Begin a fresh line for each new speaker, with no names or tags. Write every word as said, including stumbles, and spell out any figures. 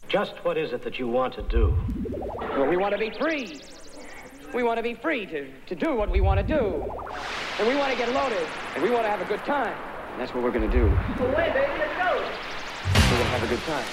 Just what is it that you want to do?
Well, we want to be free. We want to be free to, to do what we want to do. And we want to get loaded. And we want to have a good time. And that's what we're going to do.
Well, wait, baby, let's go.
We're going to have a good time.